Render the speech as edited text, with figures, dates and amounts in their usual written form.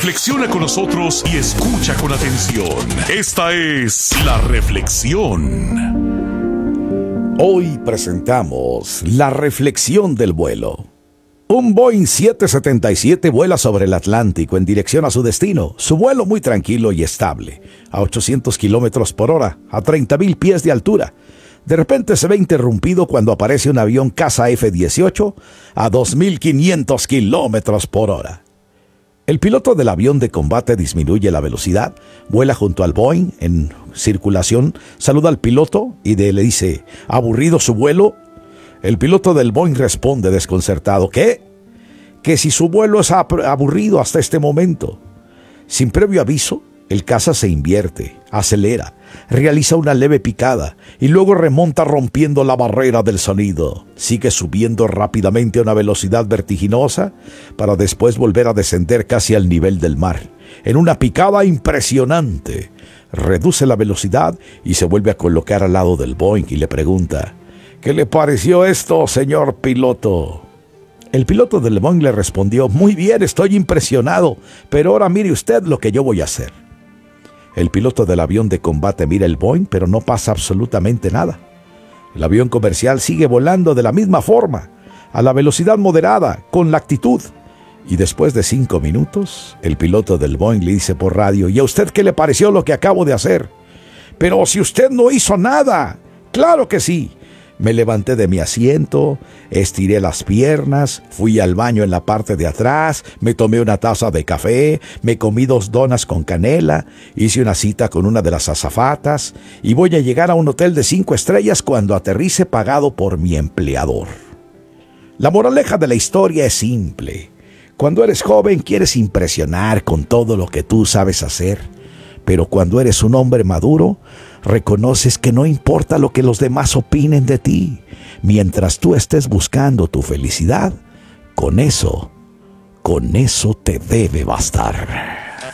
Reflexiona con nosotros y escucha con atención. Esta es La Reflexión. Hoy presentamos La Reflexión del vuelo. Un Boeing 777 vuela sobre el Atlántico en dirección a su destino. Su vuelo muy tranquilo y estable, a 800 kilómetros por hora, a 30,000 pies de altura. De repente se ve interrumpido cuando aparece un avión caza F-18 a 2,500 kilómetros por hora. El piloto del avión de combate disminuye la velocidad, vuela junto al Boeing en circulación, saluda al piloto y le dice, ¿aburrido su vuelo? El piloto del Boeing responde desconcertado, ¿qué? Que si su vuelo es aburrido hasta este momento. Sin previo aviso, el caza se invierte, acelera, realiza una leve picada y luego remonta rompiendo la barrera del sonido. Sigue subiendo rápidamente a una velocidad vertiginosa para después volver a descender casi al nivel del mar. En una picada impresionante, reduce la velocidad y se vuelve a colocar al lado del Boeing y le pregunta, ¿qué le pareció esto, señor piloto? El piloto del Boeing le respondió, muy bien, estoy impresionado, pero ahora mire usted lo que yo voy a hacer. El piloto del avión de combate mira el Boeing, pero no pasa absolutamente nada. El avión comercial sigue volando de la misma forma, a la velocidad moderada, con lactitud. Y después de 5 minutos, el piloto del Boeing le dice por radio, ¿y a usted qué le pareció lo que acabo de hacer? Pero si usted no hizo nada. Claro que sí. Me levanté de mi asiento, estiré las piernas, fui al baño en la parte de atrás, me tomé una taza de café, me comí 2 donas con canela, hice una cita con una de las azafatas y voy a llegar a un hotel de 5 estrellas cuando aterrice pagado por mi empleador. La moraleja de la historia es simple. Cuando eres joven quieres impresionar con todo lo que tú sabes hacer, pero cuando eres un hombre maduro, reconoces que no importa lo que los demás opinen de ti. Mientras tú estés buscando tu felicidad, con eso te debe bastar.